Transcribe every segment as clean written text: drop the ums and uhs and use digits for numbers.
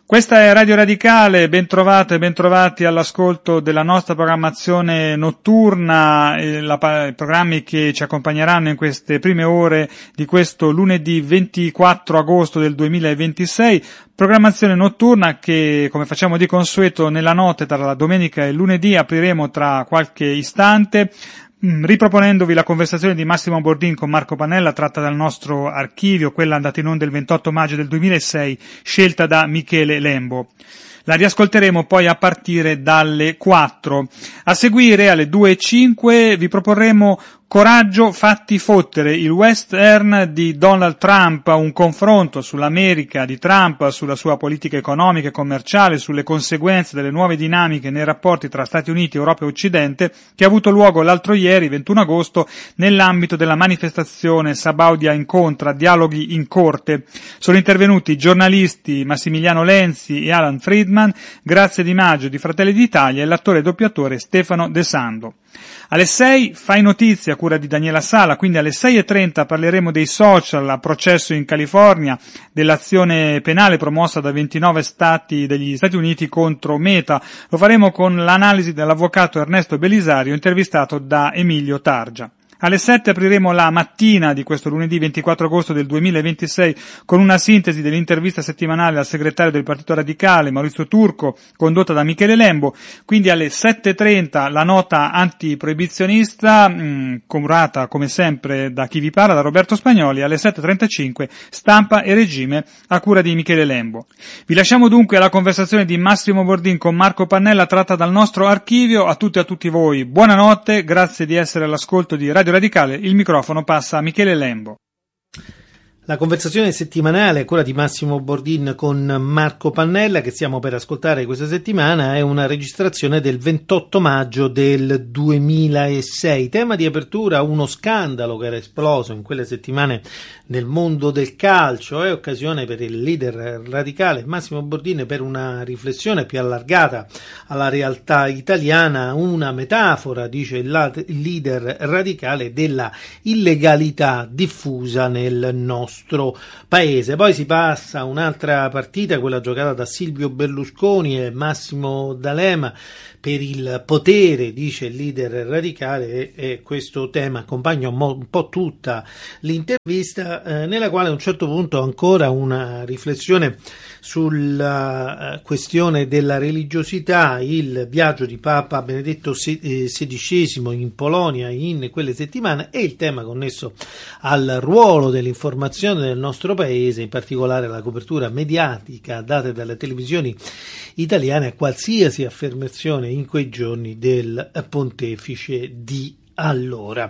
Questa è Radio Radicale, bentrovate e bentrovati all'ascolto della nostra programmazione notturna, i programmi che ci accompagneranno in queste prime ore di questo lunedì 24 agosto del 2026, programmazione notturna che, come facciamo di consueto nella notte tra la domenica e il lunedì, apriremo tra qualche istante, riproponendovi la conversazione di Massimo Bordin con Marco Pannella tratta dal nostro archivio, quella andata in onda il 28 maggio del 2006, scelta da Michele Lembo. La riascolteremo poi a partire dalle 4. A seguire, alle 2:05, vi proporremo Coraggio, fatti fottere, il western di Donald Trump, un confronto sull'America di Trump, sulla sua politica economica e commerciale, sulle conseguenze delle nuove dinamiche nei rapporti tra Stati Uniti, Europa e Occidente, che ha avuto luogo l'altro ieri, 21 agosto, nell'ambito della manifestazione Sabaudia incontra, dialoghi in corte. Sono intervenuti i giornalisti Massimiliano Lenzi e Alan Friedman, Grazia Di Maggio di Fratelli d'Italia e l'attore e doppiatore Stefano De Sando. Alle 6 Fai Notizia, a cura di Daniela Sala, quindi alle 6:30 parleremo dei social a processo in California, dell'azione penale promossa da 29 stati degli Stati Uniti contro Meta. Lo faremo con l'analisi dell'avvocato Ernesto Belisario, intervistato da Emilio Targia. Alle 7 apriremo la mattina di questo lunedì 24 agosto del 2026 con una sintesi dell'intervista settimanale al segretario del Partito Radicale, Maurizio Turco, condotta da Michele Lembo. Quindi alle 7:30 la nota antiproibizionista, curata come sempre da chi vi parla, da Roberto Spagnoli. Alle 7:35 Stampa e regime a cura di Michele Lembo. Vi lasciamo dunque alla conversazione di Massimo Bordin con Marco Pannella tratta dal nostro archivio. A tutti e a tutti voi buonanotte, grazie di essere all'ascolto di Radio Radicale, il microfono passa a Michele Lembo. La conversazione settimanale, quella di Massimo Bordin con Marco Pannella, che stiamo per ascoltare questa settimana, è una registrazione del 28 maggio del 2006. Tema di apertura: uno scandalo che era esploso in quelle settimane nel mondo del calcio. È occasione per il leader radicale Massimo Bordin per una riflessione più allargata alla realtà italiana, una metafora, dice il leader radicale, della illegalità diffusa nel nostro paese. Poi si passa a un'altra partita, quella giocata da Silvio Berlusconi e Massimo D'Alema per il potere, dice il leader radicale, e questo tema accompagna un po' tutta l'intervista, nella quale a un certo punto ancora una riflessione sulla questione della religiosità, il viaggio di Papa Benedetto XVI in Polonia in quelle settimane e il tema connesso al ruolo dell'informazione del nostro paese, in particolare la copertura mediatica data dalle televisioni italiane a qualsiasi affermazione in quei giorni del pontefice di allora.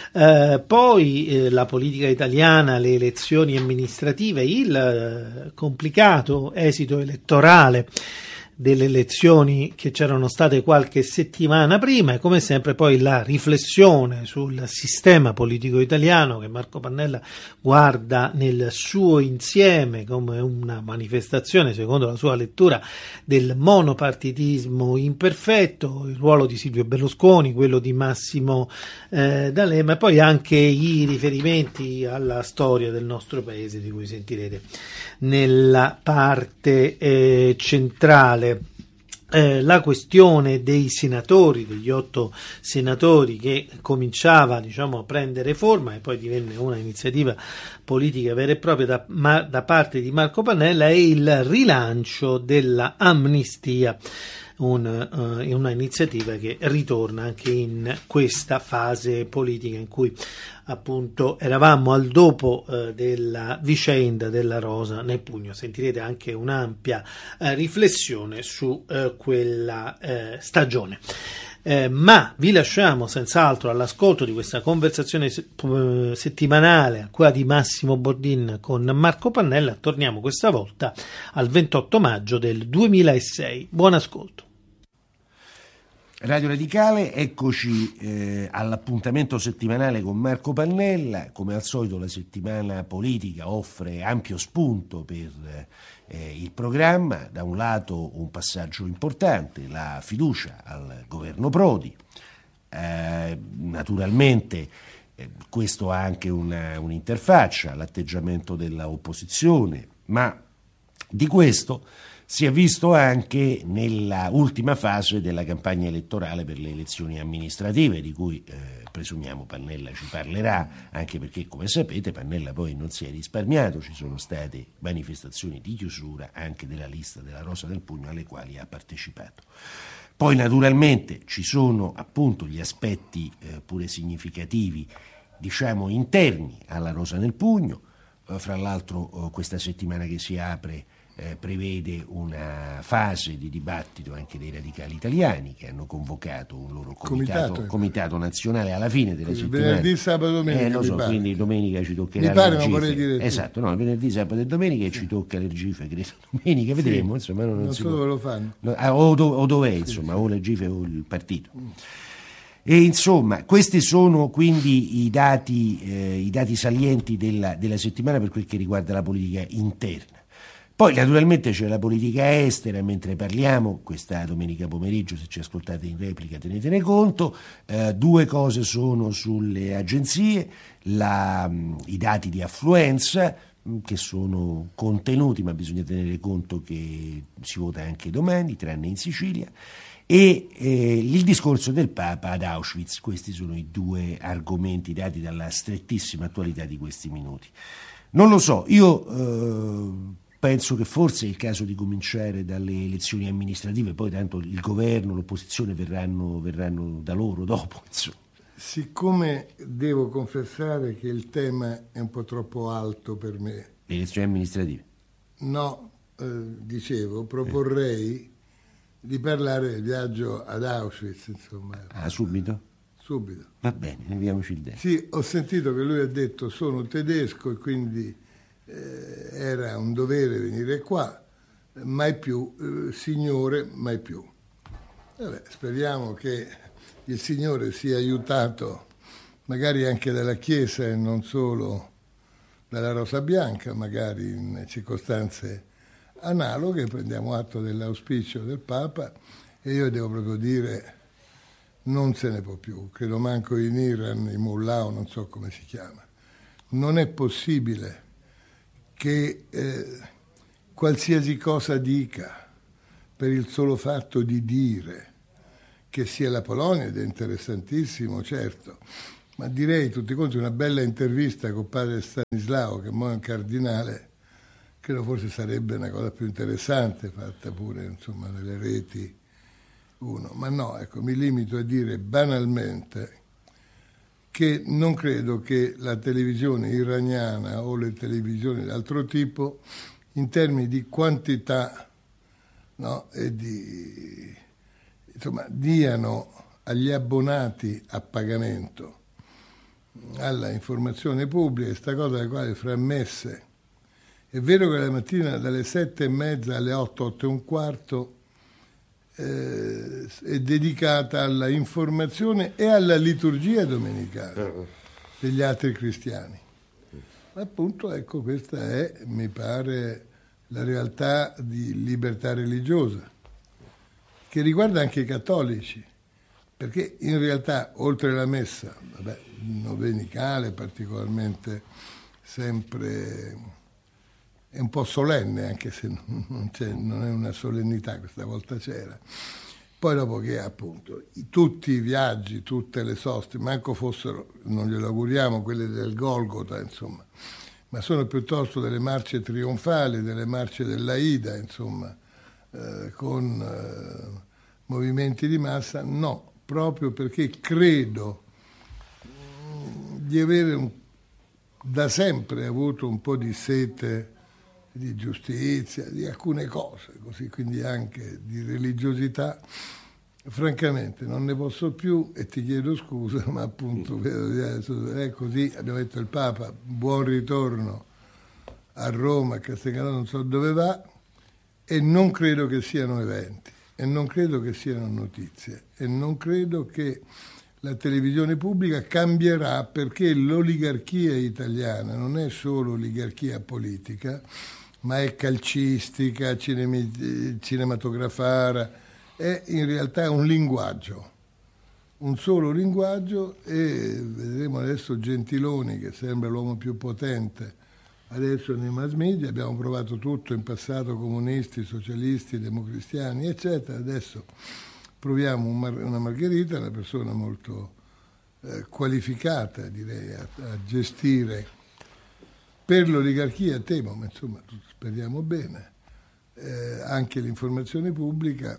Poi la politica italiana, le elezioni amministrative, il complicato esito elettorale delle elezioni che c'erano state qualche settimana prima, e come sempre poi la riflessione sul sistema politico italiano che Marco Pannella guarda nel suo insieme come una manifestazione, secondo la sua lettura, del monopartitismo imperfetto, il ruolo di Silvio Berlusconi, quello di Massimo D'Alema, e poi anche i riferimenti alla storia del nostro paese, di cui sentirete nella parte centrale. La questione dei senatori, degli 8 senatori, che cominciava a prendere forma e poi divenne una iniziativa politica vera e propria da parte di Marco Pannella, e il rilancio della amnistia, una iniziativa che ritorna anche in questa fase politica in cui appunto eravamo al dopo della vicenda della Rosa nel Pugno. Sentirete anche un'ampia riflessione su quella stagione. Ma vi lasciamo senz'altro all'ascolto di questa conversazione settimanale, quella di Massimo Bordin con Marco Pannella. Torniamo questa volta al 28 maggio del 2006. Buon ascolto. Radio Radicale, eccoci all'appuntamento settimanale con Marco Pannella. Come al solito la settimana politica offre ampio spunto per il programma. Da un lato un passaggio importante, la fiducia al governo Prodi, naturalmente questo ha anche un'interfaccia, l'atteggiamento della opposizione, ma di questo si è visto anche nella ultima fase della campagna elettorale per le elezioni amministrative, di cui presumiamo Pannella ci parlerà, anche perché, come sapete, Pannella poi non si è risparmiato, ci sono state manifestazioni di chiusura anche della lista della Rosa del Pugno alle quali ha partecipato. Poi naturalmente ci sono appunto gli aspetti pure significativi, diciamo interni alla Rosa del Pugno. Fra l'altro questa settimana che si apre prevede una fase di dibattito anche dei radicali italiani, che hanno convocato un loro comitato nazionale alla fine della settimana. Venerdì, sabato, domenica. Lo so, quindi domenica ci toccherà mi pare, l'Ergife. non vorrei dire esatto, no, venerdì, sabato e domenica, e ci tocca l'Ergife, credo domenica, vedremo, insomma, non so dove lo fanno. O dov'è, insomma, o l'Ergife o il partito. E insomma, questi sono quindi i dati salienti della settimana per quel che riguarda la politica interna. Poi naturalmente c'è la politica estera, mentre parliamo, questa domenica pomeriggio, se ci ascoltate in replica tenetene conto. Due cose sono sulle agenzie, i dati di affluenza, che sono contenuti, ma bisogna tenere conto che si vota anche domani, tranne in Sicilia, e il discorso del Papa ad Auschwitz. Questi sono i due argomenti dati dalla strettissima attualità di questi minuti. Non lo so, io penso che forse è il caso di cominciare dalle elezioni amministrative, poi tanto il governo, l'opposizione verranno da loro dopo, insomma. Siccome devo confessare che il tema è un po' troppo alto per me. Le elezioni amministrative? No, dicevo, proporrei di parlare del viaggio ad Auschwitz, insomma. Ah, subito? Subito. Va bene, leviamoci il dente. Sì, ho sentito che lui ha detto sono tedesco e quindi era un dovere venire qua, mai più, Signore, mai più. Vabbè, speriamo che il Signore sia aiutato magari anche dalla Chiesa e non solo dalla Rosa Bianca, magari in circostanze analoghe. Prendiamo atto dell'auspicio del Papa e io devo proprio dire non se ne può più, credo manco in Iran, in Mullah, non so come si chiama. Non è possibile che qualsiasi cosa dica per il solo fatto di dire che sia la Polonia, ed è interessantissimo, certo, ma direi tutti quanti una bella intervista con padre Stanislao, che mo è un cardinale, credo forse sarebbe una cosa più interessante, fatta pure insomma nelle reti ma no, ecco, mi limito a dire banalmente che non credo che la televisione iraniana o le televisioni d'altro tipo, in termini di quantità, no, e insomma, diano agli abbonati a pagamento alla informazione pubblica questa cosa alla quale frammesse. È vero che la mattina dalle 7:30 alle 8:15 è dedicata alla informazione e alla liturgia domenicale degli altri cristiani. Appunto, ecco, questa è, mi pare, la realtà di libertà religiosa, che riguarda anche i cattolici, perché in realtà, oltre la messa, domenicale particolarmente sempre è un po' solenne, anche se non è una solennità, questa volta c'era. Poi dopo che appunto tutti i viaggi, tutte le soste, manco fossero, non glielo auguriamo, quelle del Golgota, insomma, ma sono piuttosto delle marce trionfali, delle marce dell'Aida, insomma, con movimenti di massa, no, proprio perché credo di avere da sempre avuto un po' di sete di giustizia, di alcune cose, così, quindi anche di religiosità. Francamente non ne posso più e ti chiedo scusa, ma appunto è così. Abbiamo detto il Papa, buon ritorno a Roma, a Castellammare, non so dove va, e non credo che siano eventi, e non credo che siano notizie, e non credo che la televisione pubblica cambierà, perché l'oligarchia italiana non è solo oligarchia politica, ma è calcistica, cinematografara, è in realtà un linguaggio, un solo linguaggio, e vedremo adesso Gentiloni, che sembra l'uomo più potente adesso nei mass media, abbiamo provato tutto in passato, comunisti, socialisti, democristiani, eccetera. Adesso proviamo una Margherita, una persona molto qualificata, direi, a gestire per l'oligarchia, temo, ma insomma speriamo bene, anche l'informazione pubblica.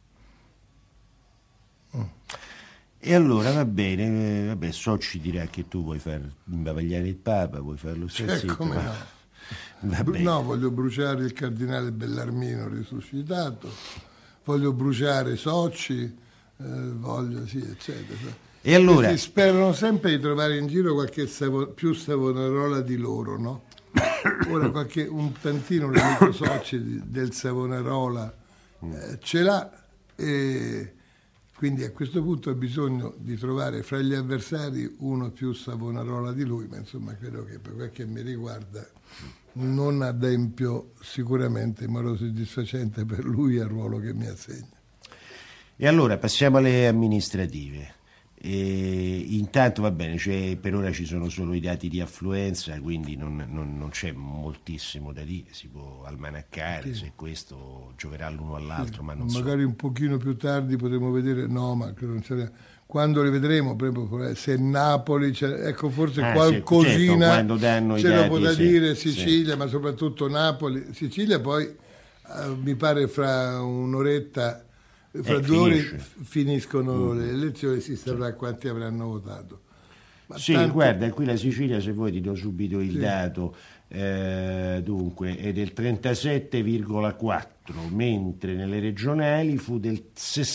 E allora va bene, vabbè, Socci dirà che tu vuoi far imbavagliare il Papa, vuoi farlo stesso. Come no? No, voglio bruciare il cardinale Bellarmino risuscitato, voglio bruciare Socci, voglio, sì, eccetera. E allora? Si sperano sempre di trovare in giro qualche più Savonarola di loro, no? Ora un tantino l'amico Socci del Savonarola ce l'ha, e quindi a questo punto ha bisogno di trovare fra gli avversari uno più Savonarola di lui, ma insomma credo che per quel che mi riguarda non adempio sicuramente in modo soddisfacente per lui al ruolo che mi assegna. E allora passiamo alle amministrative. Intanto va bene, per ora ci sono solo i dati di affluenza, quindi non c'è moltissimo da dire, si può almanaccare se questo gioverà l'uno all'altro, ma non magari un pochino più tardi potremo vedere, no, ma credo non c'è. Quando li vedremo, per esempio, se Napoli, ecco, forse qualcosina certo, danno ce i dati, lo potrà dire Sicilia, ma soprattutto Napoli. Sicilia poi mi pare fra un'oretta, fra 2 ore finiscono le elezioni, si saprà quanti avranno votato. Ma sì, guarda, qui la Sicilia, se vuoi ti do subito il dato, dunque è del 37,4, mentre nelle regionali fu del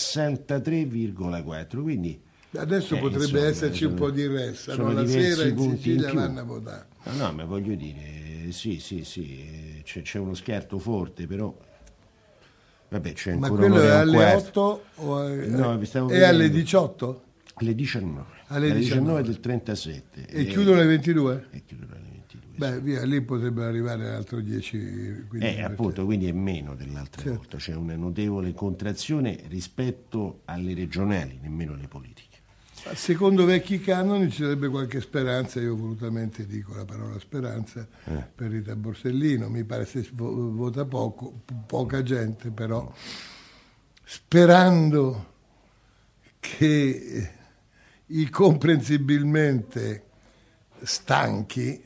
63,4, quindi adesso potrebbe insomma, esserci un po' di ressa, no? La sera in Sicilia vanno a votare. No, ma voglio dire, sì, c'è uno scherzo forte, però vabbè, c'è ancora. Ma quello è alle 8 o è alle 18? Alle 19. Alle 19 del 37. E chiudono alle 22? E chiudono alle 22. Beh, via, lì potrebbe arrivare altro 10-15%. Appunto, quindi è meno dell'altra volta. C'è una notevole contrazione rispetto alle regionali, nemmeno alle politiche. Secondo vecchi canoni ci sarebbe qualche speranza, io volutamente dico la parola speranza, per Rita Borsellino, mi pare se vota poca gente, però sperando che i comprensibilmente stanchi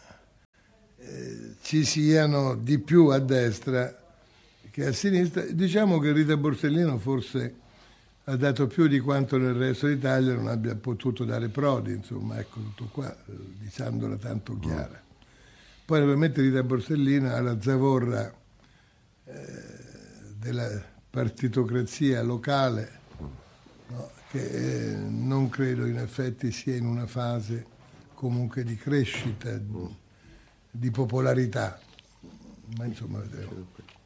ci siano di più a destra che a sinistra. Diciamo che Rita Borsellino forse ha dato più di quanto nel resto d'Italia non abbia potuto dare Prodi, insomma, ecco tutto qua, dicendola tanto chiara. Poi naturalmente Rita Borsellino ha la zavorra della partitocrazia locale, no? Che non credo in effetti sia in una fase comunque di crescita, di popolarità, ma insomma vedremo.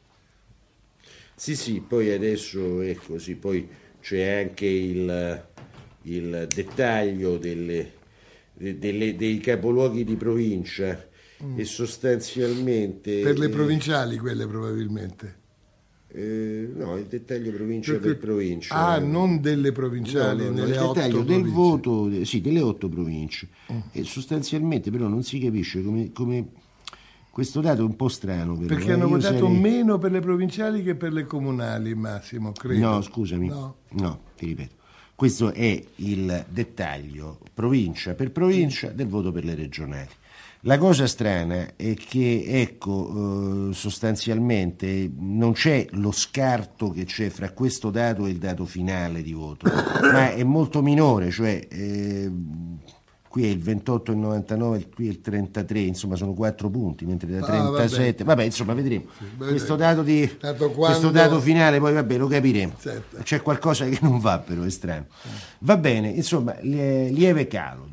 Sì, poi adesso è così, poi c'è anche il dettaglio dei capoluoghi di provincia e sostanzialmente... Per le provinciali quelle probabilmente. No, il dettaglio provincia per provincia. Ah, non delle provinciali, nelle il 8 dettaglio province. Del voto, sì, delle 8 province. E sostanzialmente però non si capisce come questo dato è un po' strano. Perché hanno votato meno per le provinciali che per le comunali, Massimo, credo. No, scusami, no, ti ripeto. Questo è il dettaglio provincia per provincia del voto per le regionali. La cosa strana è che, ecco, sostanzialmente non c'è lo scarto che c'è fra questo dato e il dato finale di voto, ma è molto minore, cioè qui è il 28,99, qui è il 33, insomma sono 4 punti, mentre da 37, vabbè, insomma vedremo. Sì, questo dato questo dato finale poi vabbè lo capiremo. Certo. C'è qualcosa che non va, però è strano. Va bene, insomma, lieve calo,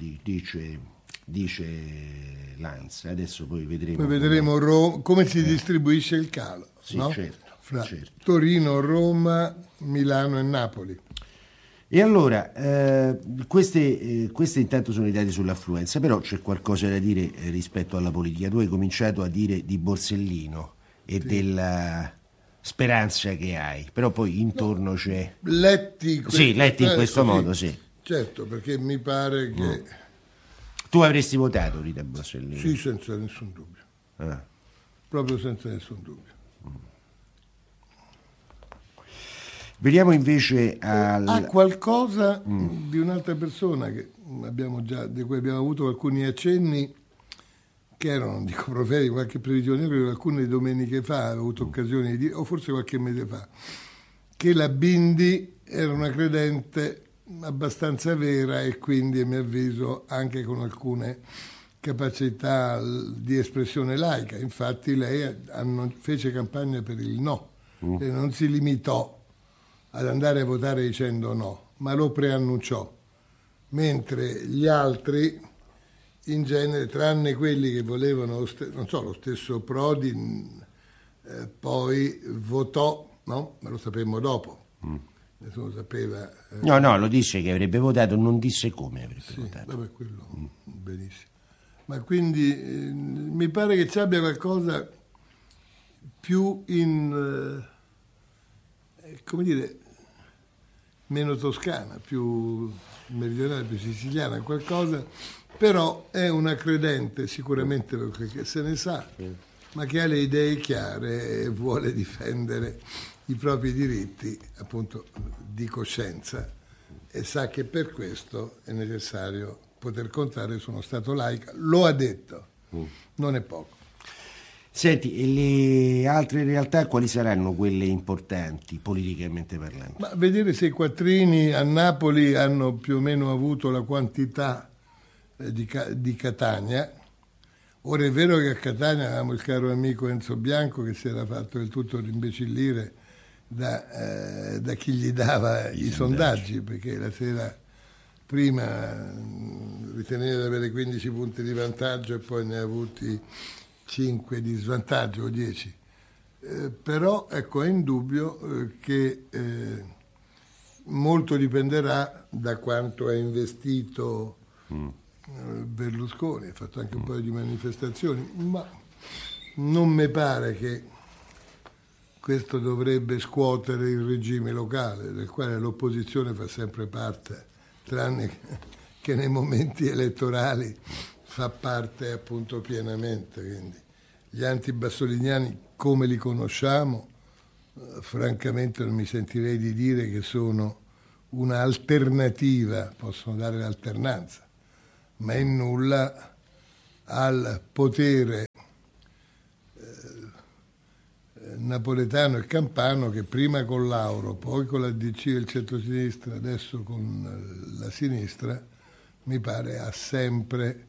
dice Lanza, adesso poi vedremo. Poi vedremo come si distribuisce il calo, sì, no? certo, fra Torino, Roma, Milano e Napoli. E allora, questi intanto sono i dati sull'affluenza, però c'è qualcosa da dire rispetto alla politica. Tu hai cominciato a dire di Borsellino e della speranza che hai, però poi intorno c'è... Letti in questo modo, sì. Certo, perché mi pare che... Tu avresti votato Rita Borsellino? Sì, senza nessun dubbio. proprio senza nessun dubbio. Veniamo invece a qualcosa di un'altra persona di cui abbiamo avuto alcuni accenni, che erano, non dico profeti, qualche previsione, credo alcune domeniche fa avevo avuto occasione di dire, o forse qualche mese fa, che la Bindi era una credente abbastanza vera e quindi, a mio avviso, anche con alcune capacità di espressione laica. Infatti lei fece campagna per il no, e non si limitò ad andare a votare dicendo no, ma lo preannunciò, mentre gli altri, in genere, tranne quelli che volevano, non so, lo stesso Prodi, poi votò, no? Ma lo sapemmo dopo. Nessuno sapeva. No, lo disse che avrebbe votato, non disse come avrebbe votato. Vabbè, quello benissimo. Ma quindi mi pare che ci abbia qualcosa più come dire, meno toscana, più meridionale, più siciliana, qualcosa, però è una credente sicuramente perché se ne sa, ma che ha le idee chiare e vuole difendere i propri diritti, appunto, di coscienza, e sa che per questo è necessario poter contare su uno Stato laico. Lo ha detto, non è poco. Senti, e le altre realtà quali saranno quelle importanti politicamente parlando? Ma vedere se i quattrini a Napoli hanno più o meno avuto la quantità di Catania. Ora è vero che a Catania avevamo il caro amico Enzo Bianco che si era fatto del tutto rimbecillire da chi gli dava i sondaggi, perché la sera prima riteneva di avere 15 punti di vantaggio e poi ne ha avuti 5 di svantaggio o 10. Però ecco, è indubbio che molto dipenderà da quanto ha investito Berlusconi. Ha fatto anche un paio di manifestazioni, ma non mi pare che questo dovrebbe scuotere il regime locale, del quale l'opposizione fa sempre parte, tranne che nei momenti elettorali fa parte appunto pienamente. Quindi gli antibassoliniani, come li conosciamo, francamente non mi sentirei di dire che sono un'alternativa, possono dare l'alternanza, ma in nulla al potere napoletano e campano, che prima con Lauro, poi con la DC e il centro-sinistra, adesso con la sinistra, mi pare è sempre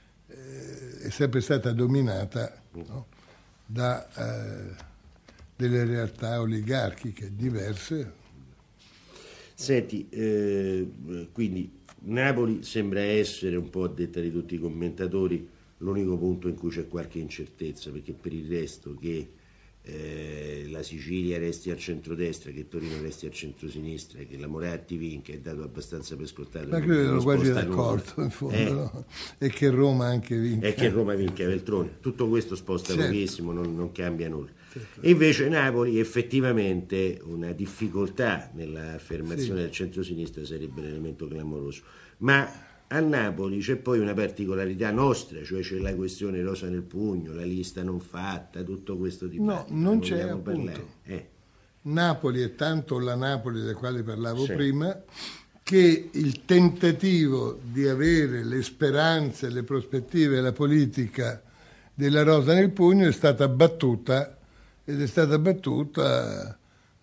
stata dominata, no? Da delle realtà oligarchiche diverse. Senti, quindi Napoli sembra essere, un po' a detta di tutti i commentatori, l'unico punto in cui c'è qualche incertezza, perché per il resto che la Sicilia resti al centrodestra, che Torino resti al centrosinistra, che la Moratti vinca è dato abbastanza per scontato. Ma credo che sono quasi d'accordo in fondo, no? E che Roma anche vinca. E che Roma vinca Veltroni. Tutto questo sposta pochissimo, non cambia nulla. Certo. E invece Napoli, effettivamente una difficoltà nell'affermazione del centrosinistra sarebbe l'elemento clamoroso. Ma a Napoli c'è poi una particolarità nostra, cioè c'è la questione rosa nel pugno, la lista non fatta, tutto questo dibattito. No, non c'è, appunto. Napoli è tanto la Napoli della quale parlavo prima, che il tentativo di avere le speranze, le prospettive e la politica della rosa nel pugno è stata battuta, ed è stata battuta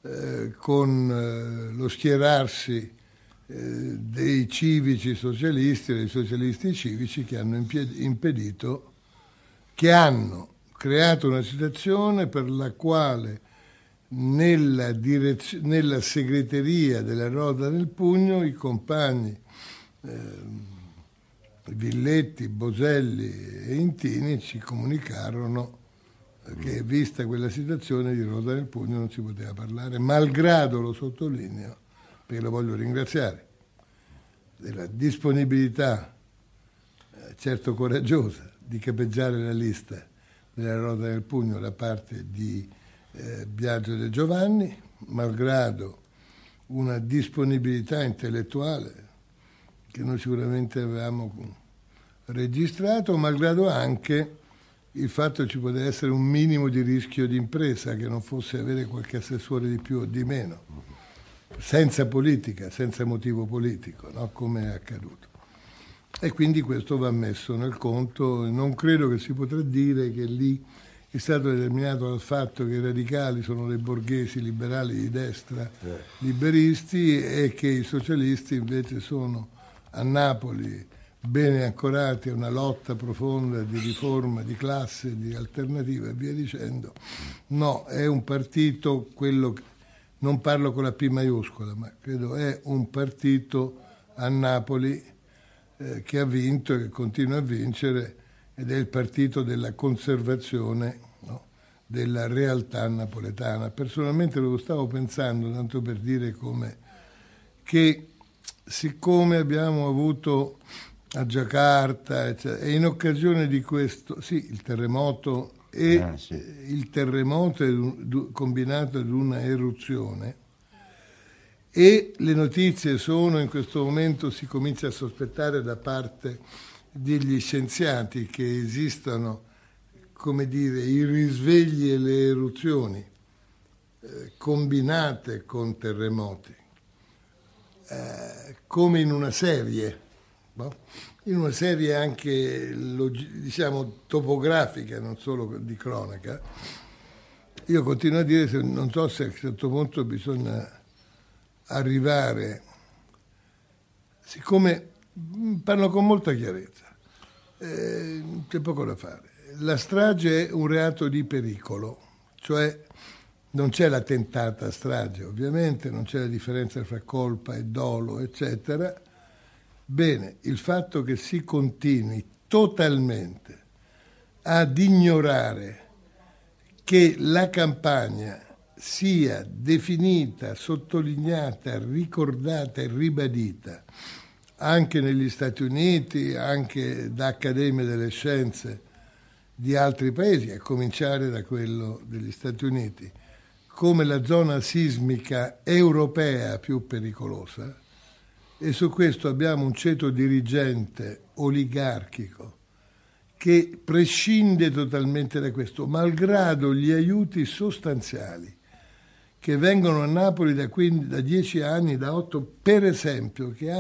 con lo schierarsi dei civici socialisti e dei socialisti civici, che hanno impedito, che hanno creato una situazione per la quale nella segreteria della Rosa del Pugno i compagni Villetti, Boselli e Intini ci comunicarono che, vista quella situazione, di Rosa del Pugno non si poteva parlare, malgrado, lo sottolineo, perché lo voglio ringraziare, della disponibilità certo coraggiosa di capeggiare la lista della Rosa del Pugno da parte di Biagio De Giovanni, malgrado una disponibilità intellettuale che noi sicuramente avevamo registrato, malgrado anche il fatto che ci poteva essere un minimo di rischio di impresa, che non fosse avere qualche assessore di più o di meno, senza politica, senza motivo politico, no? Come è accaduto. E quindi questo va messo nel conto. Non credo che si potrà dire che lì è stato determinato dal fatto che i radicali sono dei borghesi liberali di destra, liberisti, e che i socialisti invece sono a Napoli bene ancorati a una lotta profonda di riforma, di classe, di alternativa e via dicendo. No, è un partito, quello che, non parlo con la P maiuscola, ma credo è un partito a Napoli che ha vinto e che continua a vincere, ed è il partito della conservazione, no, della realtà napoletana. Personalmente lo stavo pensando, tanto per dire come, che siccome abbiamo avuto a Giacarta, eccetera, e in occasione di questo, sì, il terremoto il terremoto è combinato ad una eruzione, e le notizie sono, in questo momento si comincia a sospettare da parte degli scienziati che esistano, come dire, i risvegli e le eruzioni combinate con terremoti, come in una serie, no? In una serie anche, diciamo, topografica, non solo di cronaca. Io continuo a dire, non so se a un certo punto bisogna arrivare, siccome parlo con molta chiarezza, c'è poco da fare. La strage è un reato di pericolo, cioè non c'è la tentata strage, ovviamente, non c'è la differenza fra colpa e dolo, eccetera. Bene, il fatto che si continui totalmente ad ignorare che la campagna sia definita, sottolineata, ricordata e ribadita anche negli Stati Uniti, anche da accademie delle scienze di altri paesi, a cominciare da quello degli Stati Uniti, come la zona sismica europea più pericolosa. E su questo abbiamo un ceto dirigente oligarchico che prescinde totalmente da questo, malgrado gli aiuti sostanziali che vengono a Napoli da 10 anni, da 8, per esempio, che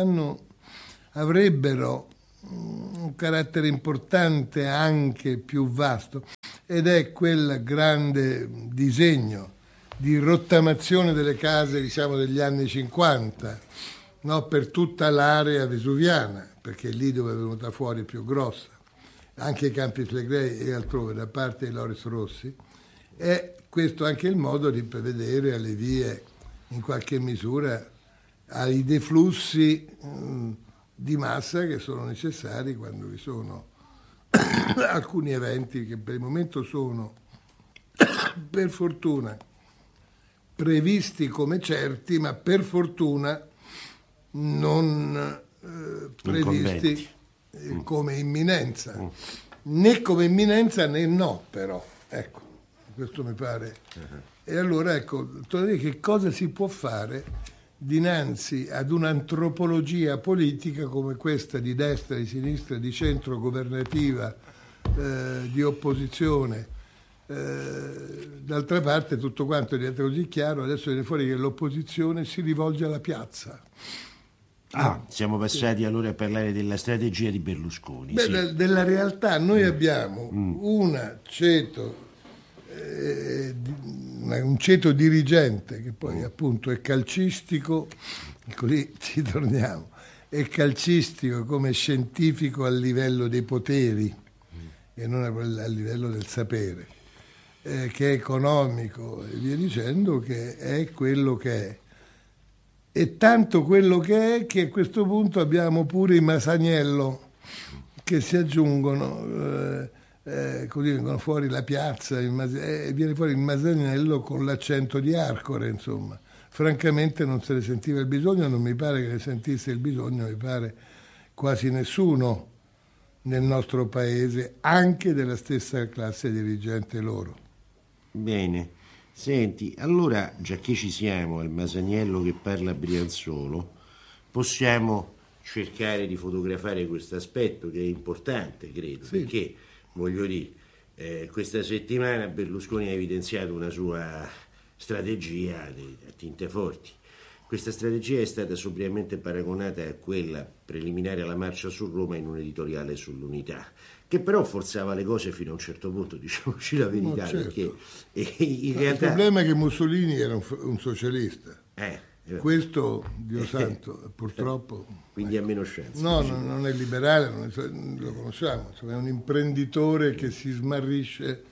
avrebbero un carattere importante anche più vasto, ed è quel grande disegno di rottamazione delle case, diciamo, degli anni 50, no, per tutta l'area vesuviana, perché è lì dove è venuta fuori più grossa, anche i Campi Flegrei e altrove, da parte di Loris Rossi. È questo anche il modo di prevedere alle vie, in qualche misura, ai deflussi di massa che sono necessari quando vi sono alcuni eventi che per il momento sono, per fortuna, previsti come certi, ma per fortuna non previsti come imminenza. Né come imminenza né no, però. Ecco, questo mi pare. E allora, ecco, che cosa si può fare dinanzi ad un'antropologia politica come questa, di destra, di sinistra, di centro, governativa, di opposizione. D'altra parte tutto quanto diventa così chiaro, adesso viene fuori che l'opposizione si rivolge alla piazza. Siamo passati allora a parlare della strategia di Berlusconi. Beh, della realtà. Noi abbiamo un ceto dirigente che poi appunto è calcistico, ecco lì ci torniamo, è calcistico come scientifico a livello dei poteri e non a livello del sapere, che è economico e via dicendo, che è quello che è. E tanto quello che è che a questo punto abbiamo pure i Masaniello che si aggiungono, così vengono fuori la piazza, viene fuori il Masaniello con l'accento di Arcore, insomma. Francamente non se ne sentiva il bisogno, non mi pare che ne sentisse il bisogno, mi pare quasi nessuno nel nostro paese, anche della stessa classe dirigente loro. Bene. Senti, allora, già che ci siamo al Masaniello che parla brianzolo, possiamo cercare di fotografare questo aspetto che è importante, credo, sì. Perché, voglio dire, Questa settimana Berlusconi ha evidenziato una sua strategia a tinte forti. Questa strategia è stata sobriamente paragonata a quella preliminare alla marcia su Roma in un editoriale sull'unità, che però forzava le cose fino a un certo punto, diciamoci la verità, certo. Perché in realtà... Il problema è che Mussolini era un socialista. Questo, Dio santo, purtroppo... Quindi ha meno chance. No, non è liberale, lo conosciamo, insomma, è un imprenditore che si smarrisce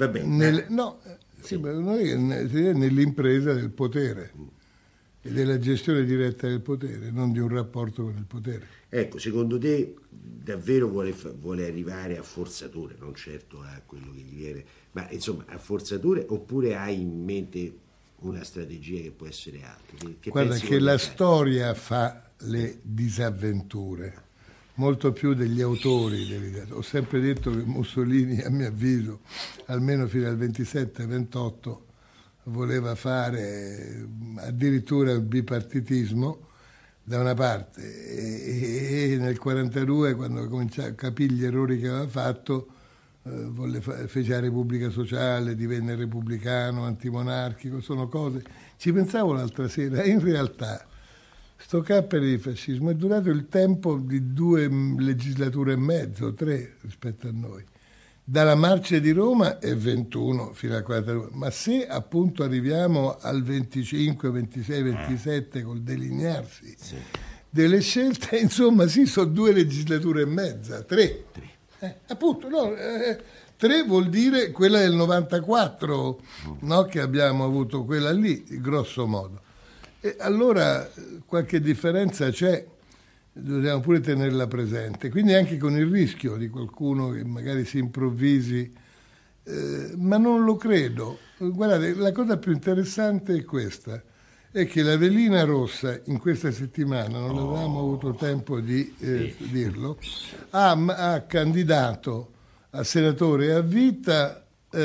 nell'impresa del potere e della gestione diretta del potere, non di un rapporto con il potere. Ecco, secondo te davvero vuole arrivare a forzature, non certo a quello che gli viene, ma insomma a forzature, oppure hai in mente una strategia che può essere altra? Guarda che la storia fa le disavventure, molto più degli autori. Ho sempre detto che Mussolini, a mio avviso, almeno fino al 27-28, voleva fare addirittura il bipartitismo da una parte e nel 42, quando capì gli errori che aveva fatto, fece la Repubblica Sociale, divenne repubblicano, antimonarchico, sono cose. Ci pensavo l'altra sera, in realtà sto capperi di fascismo è durato il tempo di 2 legislature e mezzo, 3 rispetto a noi. Dalla marcia di Roma è 21 fino al 42, ma se appunto arriviamo al 25, 26, 27 col delinearsi delle scelte, insomma sì, sono 2 legislature e mezza, 3. Appunto, no, 3 vuol dire quella del 94, no, che abbiamo avuto, quella lì, grosso modo. E allora qualche differenza c'è, dobbiamo pure tenerla presente, quindi anche con il rischio di qualcuno che magari si improvvisi, ma non lo credo. Guardate, la cosa più interessante è questa, è che la velina rossa in questa settimana, non avevamo avuto tempo di dirlo, ha candidato a senatore a vita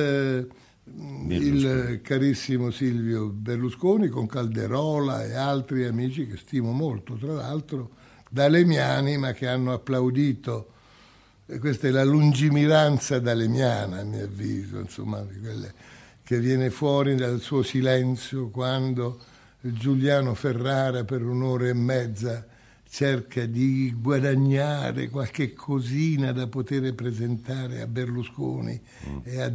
il carissimo Silvio Berlusconi con Calderola e altri amici che stimo molto, tra l'altro, dalemiani, ma che hanno applaudito. E questa è la lungimiranza dalemiana, a mio avviso, insomma, di quelle che viene fuori dal suo silenzio quando Giuliano Ferrara per 1 ora e mezza cerca di guadagnare qualche cosina da poter presentare a Berlusconi e a